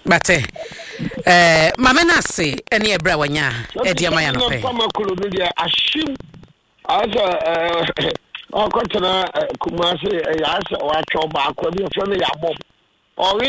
Bate mama na se ene ebra wanya e dia ma ya no pe Fama kolo no dia ashim asa okotena kumase ya asa wa cho ba akwa bi so no ya bom